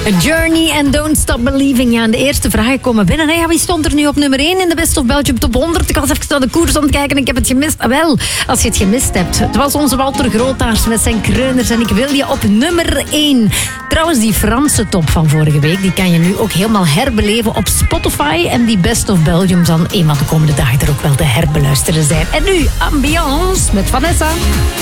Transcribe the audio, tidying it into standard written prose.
A Journey and Don't Stop Believing. Ja, en de eerste vragen komen binnen. Ja, wie stond er nu op nummer 1 in de Best of Belgium Top 100? Ik was even naar de koers aan het kijken en ik heb het gemist. Ah, wel, als je het gemist hebt. Het was onze Walter Grootaars met zijn kreuners en ik wil je op nummer 1. Trouwens, die Franse top van vorige week, die kan je nu ook helemaal herbeleven op Spotify. En die Best of Belgium zal een van de komende dagen er ook wel te herbeluisteren zijn. En nu, Ambiance met Vanessa.